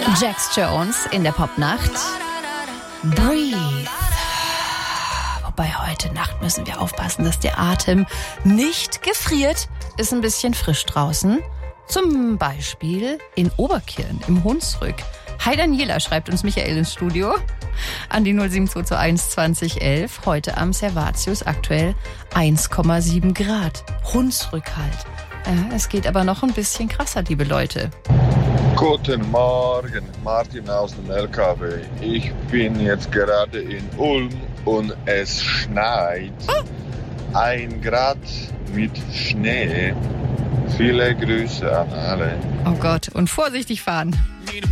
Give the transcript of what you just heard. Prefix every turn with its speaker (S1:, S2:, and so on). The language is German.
S1: Jax Jones in der Popnacht. Breathe. Wobei heute Nacht müssen wir aufpassen, dass der Atem nicht gefriert. Ist ein bisschen frisch draußen. Zum Beispiel in Oberkirn im Hunsrück. Hi Daniela, schreibt uns Michael ins Studio. An die 07221 2011. Heute am Servatius aktuell 1,7 Grad. Hunsrück halt. Es geht aber noch ein bisschen krasser, liebe Leute.
S2: Guten Morgen, Martin aus dem LKW. Ich bin jetzt gerade in Ulm und es schneit. 1 Grad mit Schnee. Viele Grüße an alle.
S1: Oh Gott, und vorsichtig fahren.